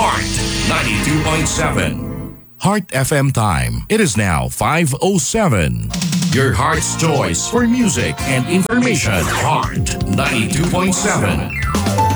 Heart 92.7. Heart FM time. It is now 5:07. Your heart's choice for music and information. Heart 92.7.